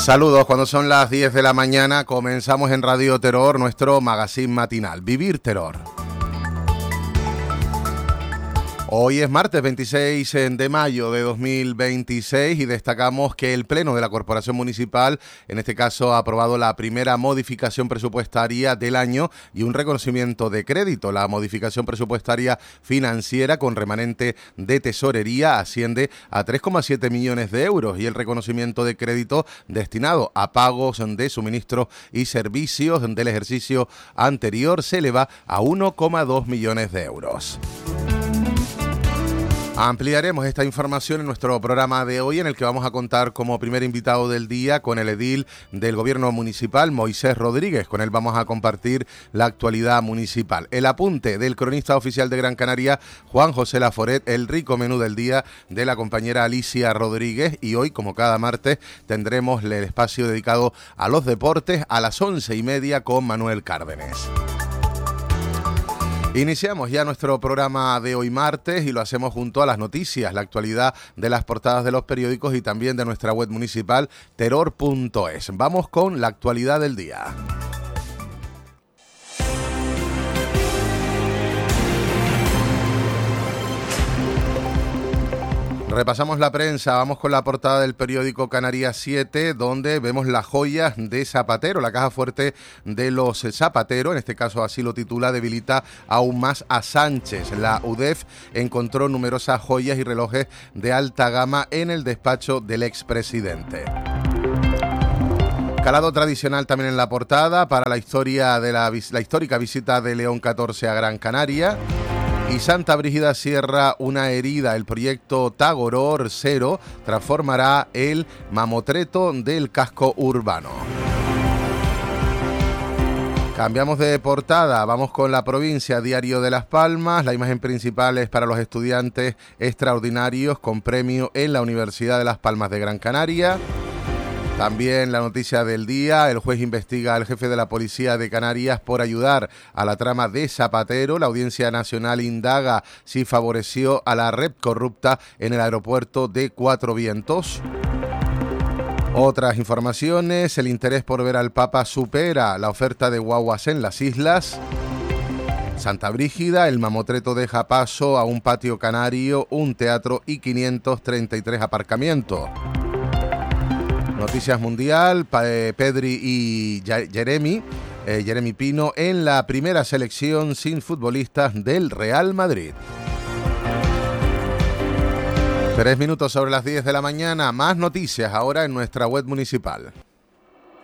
Saludos, cuando son las 10 de la mañana comenzamos en Radio Terror nuestro magazine matinal, Vivir Terror. Hoy es martes 26 de mayo de 2026 y destacamos que el Pleno de la Corporación Municipal, en este caso, ha aprobado la primera modificación presupuestaria del año y un reconocimiento de crédito. La modificación presupuestaria financiera con remanente de tesorería asciende a 3,7 millones de euros y el reconocimiento de crédito destinado a pagos de suministros y servicios del ejercicio anterior se eleva a 1,2 millones de euros. Ampliaremos esta información en nuestro programa de hoy, en el que vamos a contar como primer invitado del día con el edil del Gobierno Municipal, Moisés Rodríguez. Con él vamos a compartir la actualidad municipal. El apunte del cronista oficial de Gran Canaria, Juan José Laforet, el rico menú del día de la compañera Alicia Rodríguez. Y hoy, como cada martes, tendremos el espacio dedicado a los deportes a las 11:30 con Manuel Cárdenas. Iniciamos ya nuestro programa de hoy martes y lo hacemos junto a las noticias, la actualidad de las portadas de los periódicos y también de nuestra web municipal, terror.es. Vamos con la actualidad del día. Repasamos la prensa, vamos con la portada del periódico Canarias 7, donde vemos las joyas de Zapatero. La caja fuerte de los Zapatero, en este caso así lo titula, debilita aún más a Sánchez. La UDEF encontró numerosas joyas y relojes de alta gama en el despacho del expresidente. Calado tradicional también en la portada para la historia de la histórica visita de León XIV a Gran Canaria. Y Santa Brígida cierra una herida. El proyecto Tagoror 0 transformará el mamotreto del casco urbano. Cambiamos de portada, vamos con la provincia, Diario de Las Palmas. La imagen principal es para los estudiantes extraordinarios con premio en la Universidad de Las Palmas de Gran Canaria. También la noticia del día, el juez investiga al jefe de la Policía de Canarias por ayudar a la trama de Zapatero. La Audiencia Nacional indaga si favoreció a la red corrupta en el aeropuerto de Cuatro Vientos. Otras informaciones, el interés por ver al Papa supera la oferta de guaguas en las islas. Santa Brígida, el mamotreto deja paso a un patio canario, un teatro y 533 aparcamientos. Noticias mundial, Pedri y Jeremy Pino en la primera selección sin futbolistas del Real Madrid. 3 minutos sobre las 10 de la mañana, más noticias ahora en nuestra web municipal.